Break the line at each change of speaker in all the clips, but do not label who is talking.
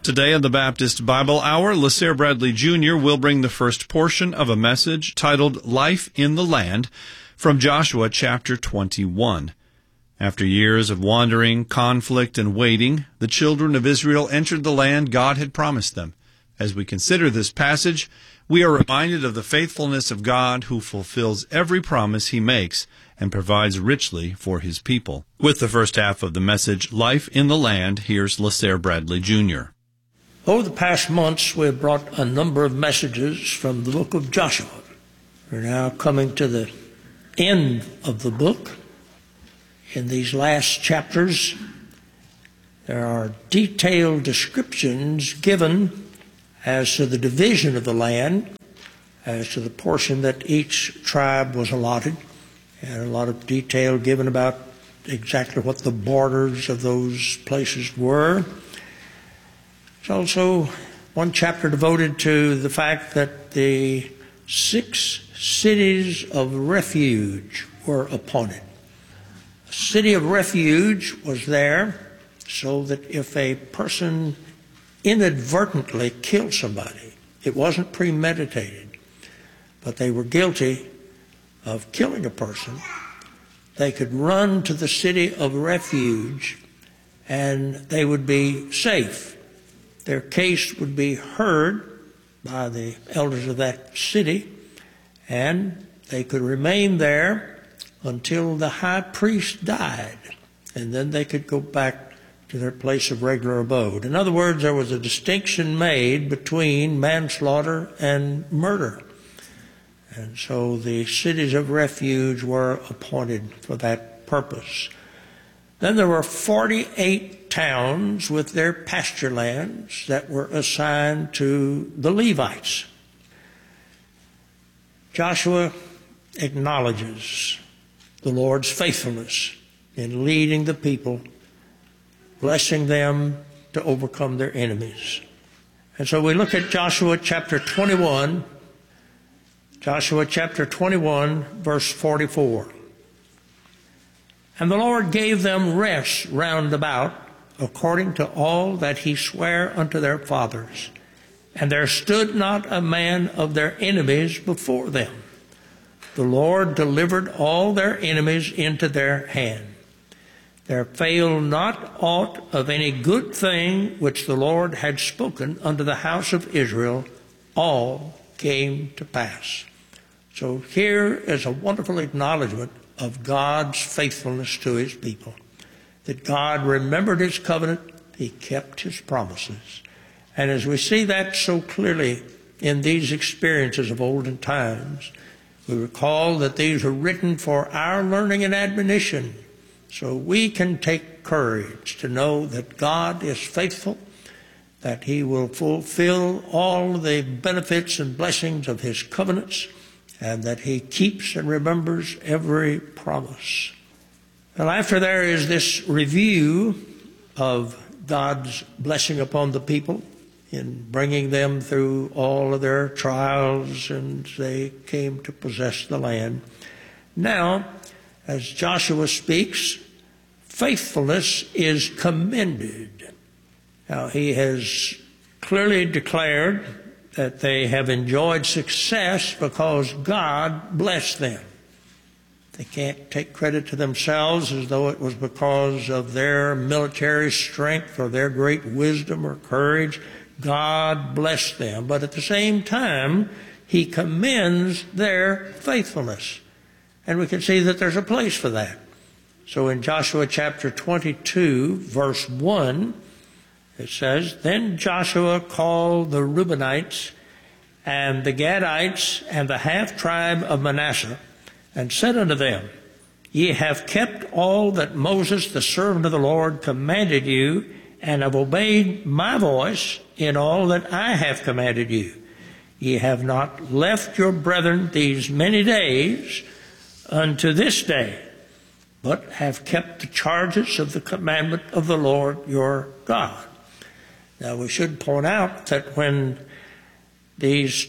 Today in the Baptist Bible Hour, LaSare Bradley Jr. will bring the first portion of a message titled Life in the Land from Joshua chapter 21. After years of wandering, conflict, and waiting, the children of Israel entered the land God had promised them. As we consider this passage, we are reminded of the faithfulness of God who fulfills every promise He makes and provides richly for His people. With the first half of the message, Life in the Land, here's LaSare Bradley Jr.
Over the past months, we have brought a number of messages from the book of Joshua. We're now coming to the end of the book. In these last chapters, there are detailed descriptions given as to the division of the land, as to the portion that each tribe was allotted, and a lot of detail given about exactly what the borders of those places were. There's also one chapter devoted to the fact that the 6 cities of refuge were appointed. A city of refuge was there so that if a person inadvertently killed somebody, it wasn't premeditated, but they were guilty of killing a person, they could run to the city of refuge and they would be safe. Their case would be heard by the elders of that city, and they could remain there until the high priest died, and then they could go back to their place of regular abode. In other words, there was a distinction made between manslaughter and murder. And so the cities of refuge were appointed for that purpose. Then there were 48 towns with their pasture lands that were assigned to the Levites. Joshua acknowledges the Lord's faithfulness in leading the people, blessing them to overcome their enemies. And so we look at Joshua chapter 21, verse 44. And the Lord gave them rest round about, according to all that He sware unto their fathers. And there stood not a man of their enemies before them. The Lord delivered all their enemies into their hand. There failed not aught of any good thing which the Lord had spoken unto the house of Israel. All came to pass. So here is a wonderful acknowledgement of God's faithfulness to His people. That God remembered His covenant, He kept His promises. And as we see that so clearly in these experiences of olden times, we recall that these were written for our learning and admonition, so we can take courage to know that God is faithful, that He will fulfill all the benefits and blessings of His covenants, and that He keeps and remembers every promise. Well, after there is this review of God's blessing upon the people in bringing them through all of their trials and they came to possess the land. Now, as Joshua speaks, faithfulness is commended. Now, he has clearly declared that they have enjoyed success because God blessed them. They can't take credit to themselves as though it was because of their military strength or their great wisdom or courage. God blessed them. But at the same time, He commends their faithfulness. And we can see that there's a place for that. So in Joshua chapter 22, verse 1, it says, Then Joshua called the Reubenites and the Gadites and the half-tribe of Manasseh, and said unto them, Ye have kept all that Moses the servant of the Lord commanded you, and have obeyed my voice in all that I have commanded you. Ye have not left your brethren these many days unto this day, but have kept the charges of the commandment of the Lord your God. Now we should point out that when these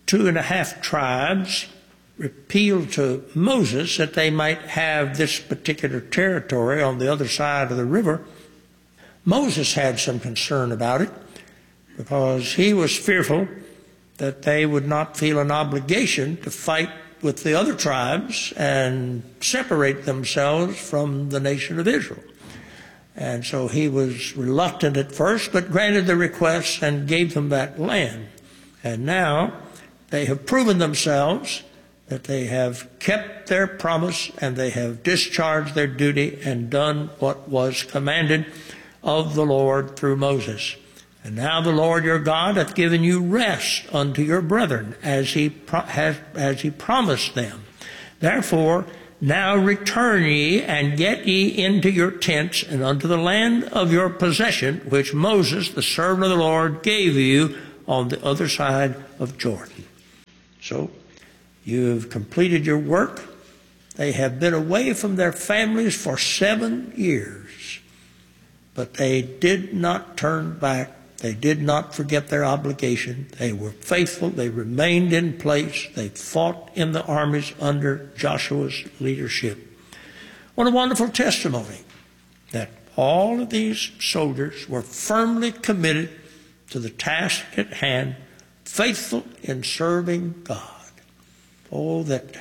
2.5 tribes appealed to Moses that they might have this particular territory on the other side of the river, Moses had some concern about it. because he was fearful that they would not feel an obligation to fight with the other tribes and separate themselves from the nation of Israel. And so he was reluctant at first, but granted the request and gave them that land. And now they have proven themselves that they have kept their promise and they have discharged their duty and done what was commanded of the Lord through Moses. And now the Lord your God hath given you rest unto your brethren, as he promised them. Therefore, now return ye, and get ye into your tents, and unto the land of your possession, which Moses, the servant of the Lord, gave you on the other side of Jordan. So, you have completed your work. They have been away from their families for 7 years, but they did not turn back. They did not forget their obligation. They were faithful. They remained in place. They fought in the armies under Joshua's leadership. What a wonderful testimony that all of these soldiers were firmly committed to the task at hand, faithful in serving God. Oh, that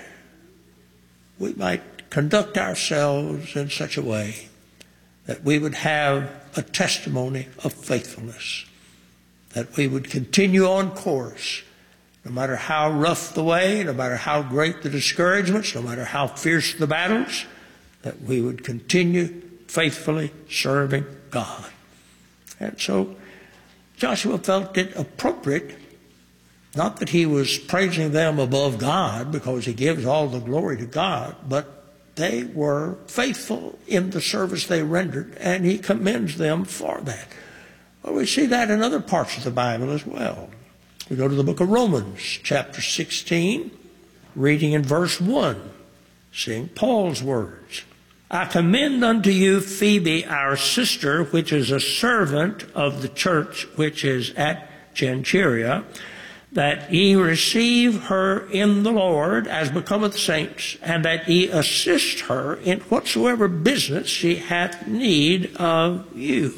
we might conduct ourselves in such a way that we would have a testimony of faithfulness, that we would continue on course, no matter how rough the way, no matter how great the discouragements, no matter how fierce the battles, that we would continue faithfully serving God. And so Joshua felt it appropriate, not that he was praising them above God, because he gives all the glory to God, but they were faithful in the service they rendered, and he commends them for that. Well, we see that in other parts of the Bible as well. We go to the book of Romans, chapter 16, reading in verse 1, seeing Paul's words. I commend unto you Phoebe, our sister, which is a servant of the church which is at Cenchrea, that ye receive her in the Lord as becometh saints, and that ye assist her in whatsoever business she hath need of you.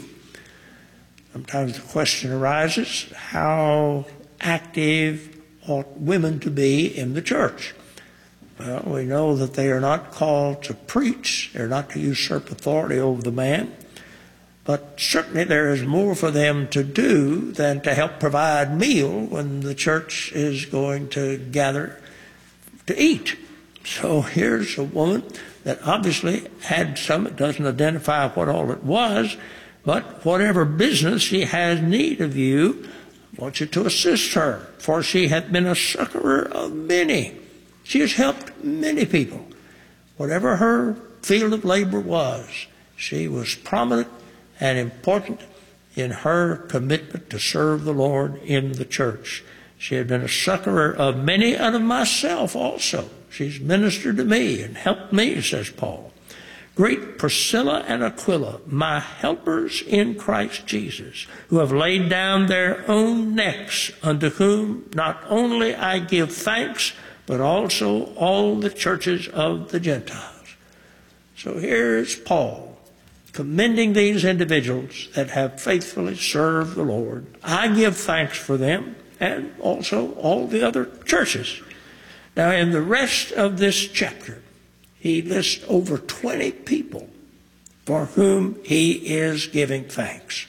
Sometimes the question arises, how active ought women to be in the church? Well, we know that they are not called to preach. They're not to usurp authority over the man. But certainly there is more for them to do than to help provide meal when the church is going to gather to eat. So here's a woman that obviously had some, it doesn't identify what all it was, but whatever business she has need of you, I want you to assist her, for she hath been a succorer of many. She has helped many people. Whatever her field of labor was, she was prominent and important in her commitment to serve the Lord in the church. She had been a succorer of many and of myself also. She's ministered to me and helped me, says Paul. Great Priscilla and Aquila, my helpers in Christ Jesus, who have laid down their own necks, unto whom not only I give thanks, but also all the churches of the Gentiles. So here's Paul, commending these individuals that have faithfully served the Lord. I give thanks for them, and also all the other churches. Now, in the rest of this chapter, he lists over 20 people for whom he is giving thanks.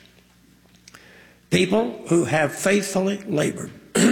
People who have faithfully labored.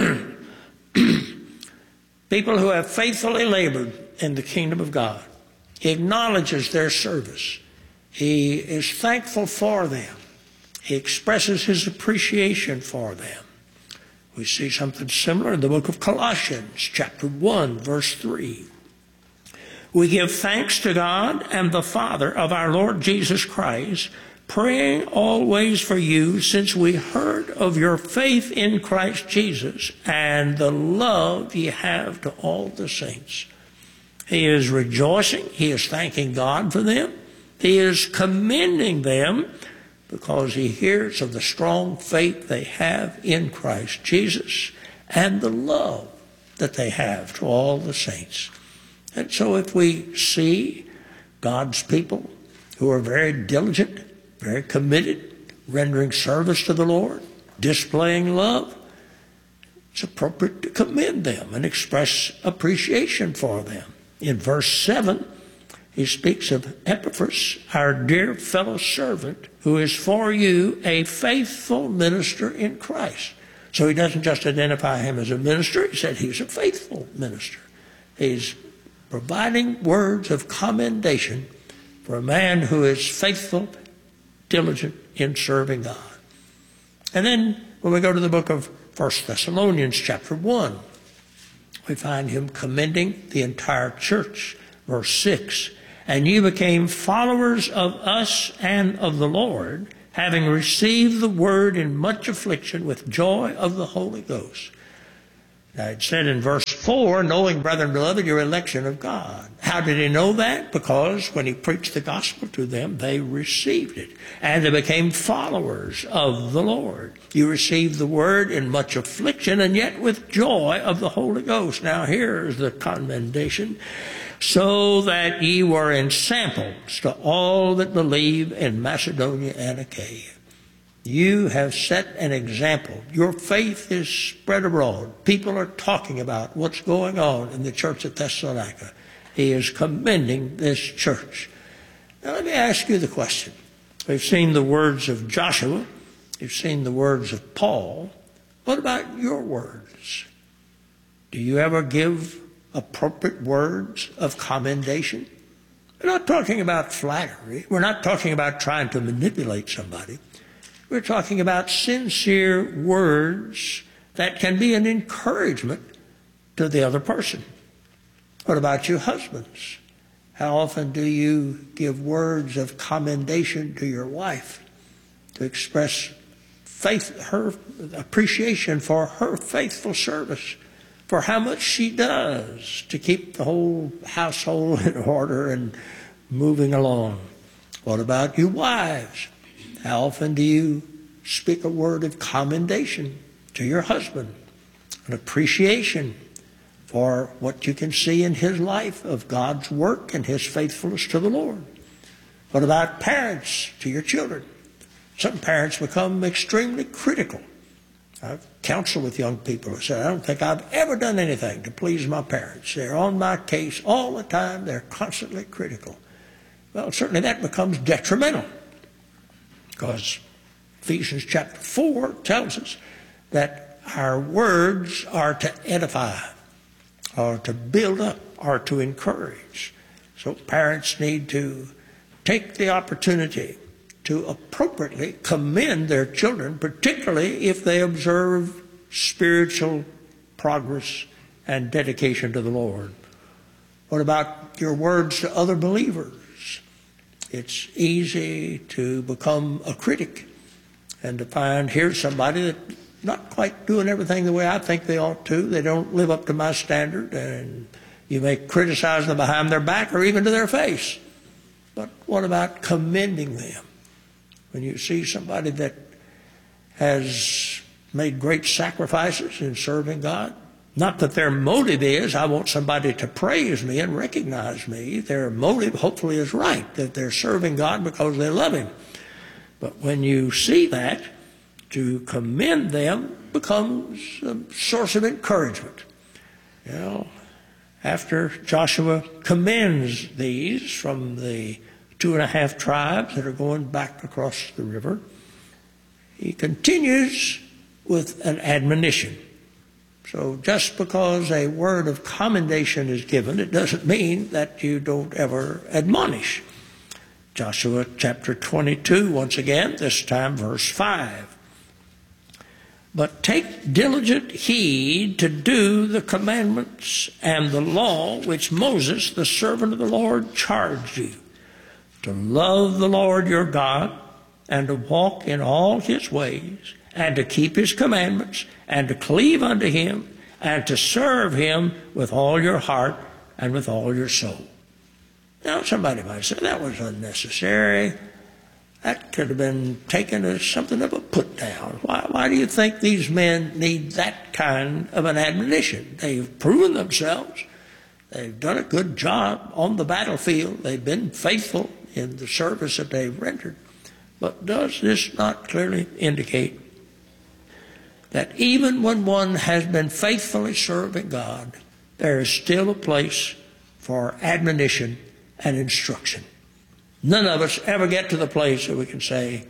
People who have faithfully labored in the kingdom of God. He acknowledges their service. He is thankful for them. He expresses his appreciation for them. We see something similar in the book of Colossians, chapter 1, verse 3. We give thanks to God and the Father of our Lord Jesus Christ, praying always for you, since we heard of your faith in Christ Jesus and the love ye have to all the saints. He is rejoicing. He is thanking God for them. He is commending them because he hears of the strong faith they have in Christ Jesus and the love that they have to all the saints. And so if we see God's people who are very diligent, very committed, rendering service to the Lord, displaying love, it's appropriate to commend them and express appreciation for them. In verse 7, he speaks of Epaphras, our dear fellow servant, who is for you a faithful minister in Christ. So he doesn't just identify him as a minister, he said he's a faithful minister. He's providing words of commendation for a man who is faithful, diligent in serving God. And then when we go to the book of 1 Thessalonians chapter 1, we find him commending the entire church. Verse 6, and you became followers of us and of the Lord, having received the word in much affliction with joy of the Holy Ghost. Now it said in verse 4, knowing, brethren beloved, your election of God. How did he know that? Because when he preached the gospel to them, they received it. And they became followers of the Lord. You received the word in much affliction, and yet with joy of the Holy Ghost. Now here's the commendation. So that ye were ensamples to all that believe in Macedonia and Achaia. You have set an example. Your faith is spread abroad. People are talking about what's going on in the church at Thessalonica. He is commending this church. Now let me ask you the question. We've seen the words of Joshua. You've seen the words of Paul. What about your words? Do you ever give appropriate words of commendation? We're not talking about flattery. We're not talking about trying to manipulate somebody. We're talking about sincere words that can be an encouragement to the other person. What about you husbands? How often do you give words of commendation to your wife to express her appreciation for her faithful service, for how much she does to keep the whole household in order and moving along? What about you wives? How often do you speak a word of commendation to your husband, an appreciation for what you can see in his life of God's work and his faithfulness to the Lord? What about parents to your children? Some parents become extremely critical. I've counseled with young people who say, I don't think I've ever done anything to please my parents. They're on my case all the time. They're constantly critical. Well, certainly that becomes detrimental, because Ephesians chapter 4 tells us that our words are to edify, or to build up, or to encourage. So parents need to take the opportunity to appropriately commend their children, particularly if they observe spiritual progress and dedication to the Lord. What about your words to other believers? It's easy to become a critic and to find here's somebody that's not quite doing everything the way I think they ought to. They don't live up to my standard, and you may criticize them behind their back or even to their face. But what about commending them? When you see somebody that has made great sacrifices in serving God, not that their motive is, I want somebody to praise me and recognize me. Their motive hopefully is right, that they're serving God because they love Him. But when you see that, to commend them becomes a source of encouragement. You know, after Joshua commends these from the 2.5 tribes that are going back across the river, he continues with an admonition. So just because a word of commendation is given, it doesn't mean that you don't ever admonish. Joshua chapter 22, once again, this time verse 5. But take diligent heed to do the commandments and the law which Moses, the servant of the Lord, charged you, to love the Lord your God, and to walk in all His ways, and to keep His commandments, and to cleave unto Him, and to serve Him with all your heart and with all your soul. Now, somebody might say, that was unnecessary. That could have been taken as something of a put-down. Why do you think these men need that kind of an admonition? They've proven themselves. They've done a good job on the battlefield. They've been faithful in the service that they've rendered. But does this not clearly indicate that even when one has been faithfully serving God, there is still a place for admonition and instruction. None of us ever get to the place that we can say,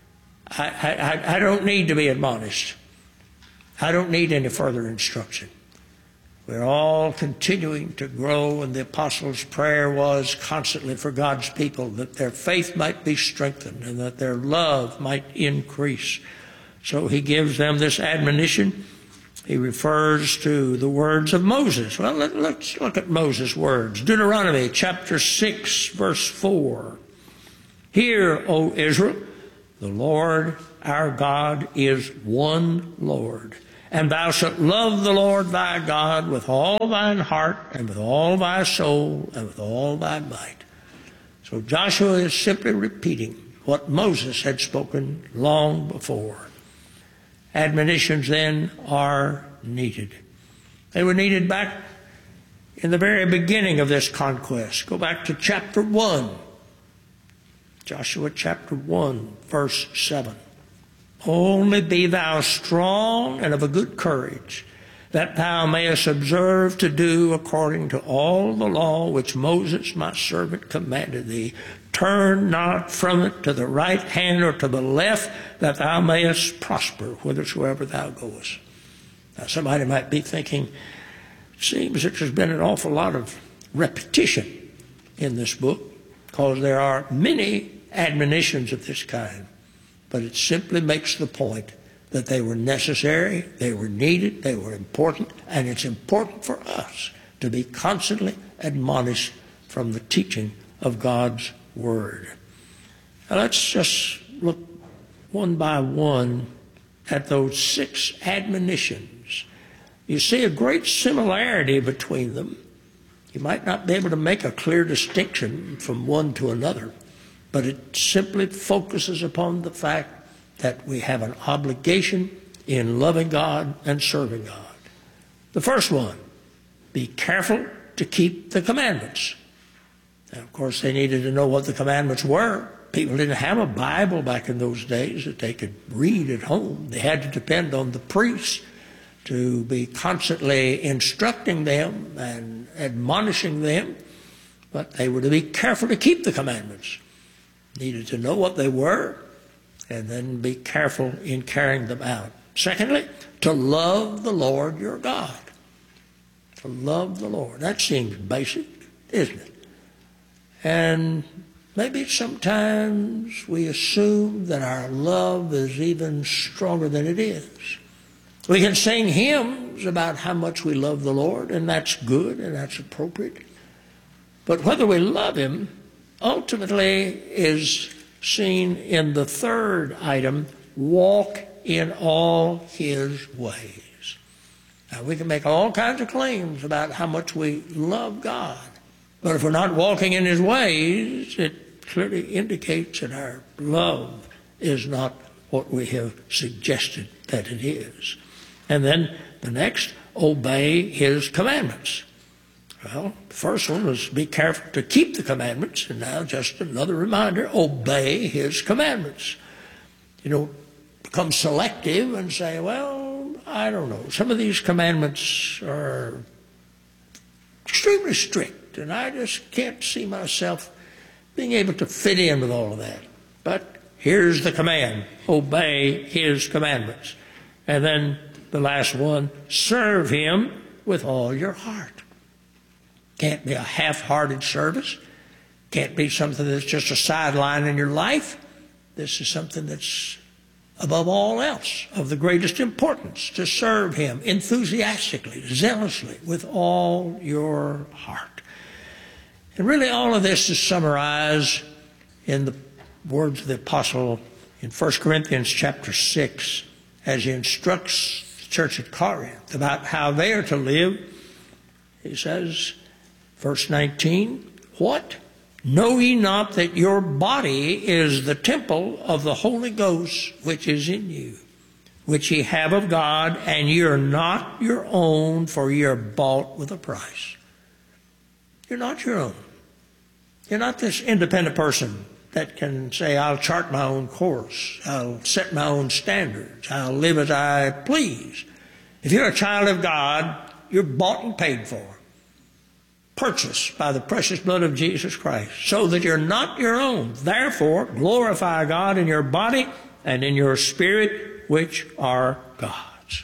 I don't need to be admonished. I don't need any further instruction. We're all continuing to grow, and the apostles' prayer was constantly for God's people, that their faith might be strengthened and that their love might increase. So he gives them this admonition. He refers to the words of Moses. Well, let's look at Moses' words. Deuteronomy chapter 6, verse 4. Hear, O Israel, the Lord our God is one Lord. And thou shalt love the Lord thy God with all thine heart and with all thy soul and with all thy might. So Joshua is simply repeating what Moses had spoken long before. Admonitions then are needed. They were needed back in the very beginning of this conquest. Go back to chapter 1. Joshua chapter 1, verse 7. Only be thou strong and of a good courage, that thou mayest observe to do according to all the law which Moses my servant commanded thee. Turn not from it to the right hand or to the left, that thou mayest prosper whithersoever thou goest. Now somebody might be thinking, it seems that there's been an awful lot of repetition in this book, because there are many admonitions of this kind. But it simply makes the point that they were necessary, they were needed, they were important, and it's important for us to be constantly admonished from the teaching of God's Word. Now let's just look one by one at those 6 admonitions. You see a great similarity between them. You might not be able to make a clear distinction from one to another, but it simply focuses upon the fact that we have an obligation in loving God and serving God. The first one, be careful to keep the commandments. Now, of course, they needed to know what the commandments were. People didn't have a Bible back in those days that they could read at home. They had to depend on the priests to be constantly instructing them and admonishing them, but they were to be careful to keep the commandments. Needed to know what they were, and then be careful in carrying them out. Secondly, to love the Lord your God. To love the Lord. That seems basic, isn't it? And maybe sometimes we assume that our love is even stronger than it is. We can sing hymns about how much we love the Lord, and that's good and that's appropriate. But whether we love him ultimately is seen in the third item, walk in all his ways. Now, we can make all kinds of claims about how much we love God, but if we're not walking in his ways, it clearly indicates that our love is not what we have suggested that it is. And then the next, obey his commandments. Well, the first one was be careful to keep the commandments, and now just another reminder, obey his commandments. You don't become selective and say, well, I don't know, some of these commandments are extremely strict, and I just can't see myself being able to fit in with all of that. But here's the command, obey his commandments. And then the last one, serve him with all your heart. Can't be a half-hearted service. Can't be something that's just a sideline in your life. This is something that's above all else of the greatest importance, to serve him enthusiastically, zealously, with all your heart. And really all of this is summarized in the words of the apostle in 1 Corinthians chapter 6 as he instructs the church at Corinth about how they are to live. He says, verse 19, what? Know ye not that your body is the temple of the Holy Ghost which is in you, which ye have of God, and ye are not your own, for ye are bought with a price. You're not your own. You're not this independent person that can say, I'll chart my own course, I'll set my own standards, I'll live as I please. If you're a child of God, you're bought and paid for, purchased by the precious blood of Jesus Christ, so that you're not your own. Therefore, glorify God in your body and in your spirit, which are God's.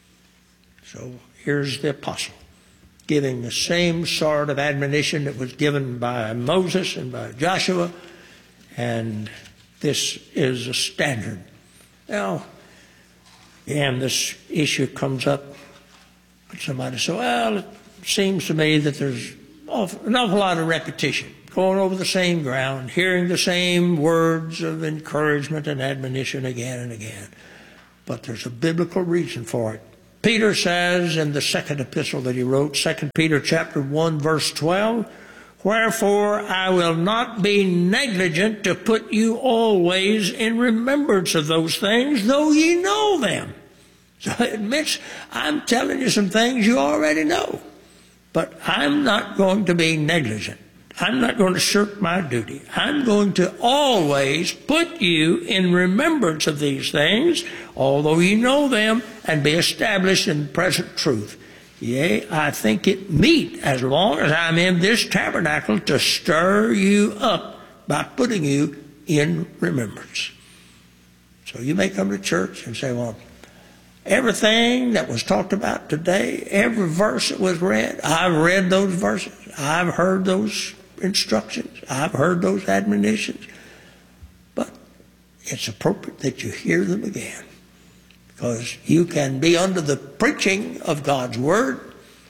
So here's the apostle giving the same sort of admonition that was given by Moses and by Joshua, and this is a standard. Now, again, this issue comes up. Somebody says, well, it seems to me that there's an awful lot of repetition, going over the same ground, hearing the same words of encouragement and admonition again and again. But there's a biblical reason for it. Peter says in the second epistle that he wrote, 2 Peter chapter 1, verse 12, wherefore I will not be negligent to put you always in remembrance of those things, though ye know them. So it admits, I'm telling you some things you already know. But I'm not going to be negligent. I'm not going to shirk my duty. I'm going to always put you in remembrance of these things, although you know them, and be established in present truth. Yea, I think it meet, as long as I'm in this tabernacle, to stir you up by putting you in remembrance. So you may come to church and say, well, everything that was talked about today, every verse that was read, I've read those verses. I've heard those instructions. I've heard those admonitions. But it's appropriate that you hear them again, because you can be under the preaching of God's Word,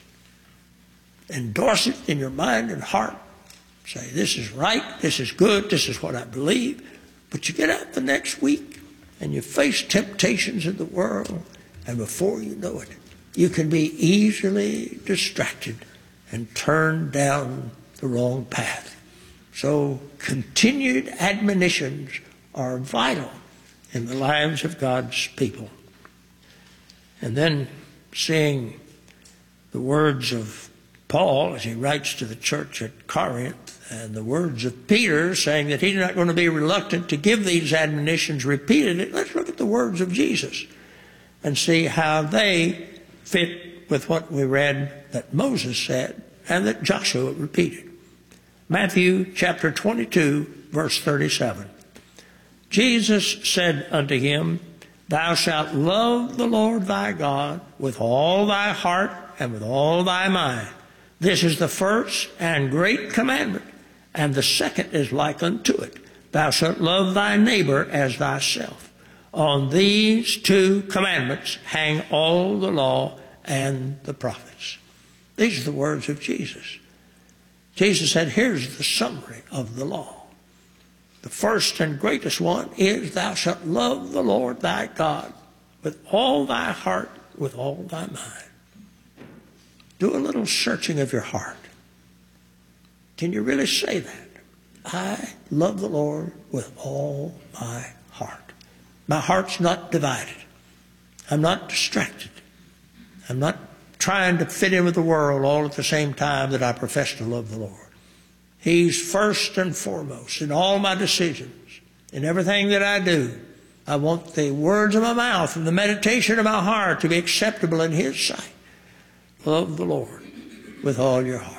endorse it in your mind and heart, say, this is right, this is good, this is what I believe. But you get out the next week and you face temptations in the world, and before you know it, you can be easily distracted and turn down the wrong path. So continued admonitions are vital in the lives of God's people. And then seeing the words of Paul as he writes to the church at Corinth, and the words of Peter saying that he's not going to be reluctant to give these admonitions repeatedly, let's look at the words of Jesus and see how they fit with what we read that Moses said and that Joshua repeated. Matthew chapter 22, verse 37. Jesus said unto him, thou shalt love the Lord thy God with all thy heart and with all thy mind. This is the first and great commandment, and the second is like unto it. Thou shalt love thy neighbor as thyself. On these two commandments hang all the law and the prophets. These are the words of Jesus. Jesus said, here's the summary of the law. The first and greatest one is, thou shalt love the Lord thy God with all thy heart, with all thy mind. Do a little searching of your heart. Can you really say that? I love the Lord with all my heart. My heart's not divided. I'm not distracted. I'm not trying to fit in with the world all at the same time that I profess to love the Lord. He's first and foremost in all my decisions, in everything that I do. I want the words of my mouth and the meditation of my heart to be acceptable in His sight. Love the Lord with all your heart.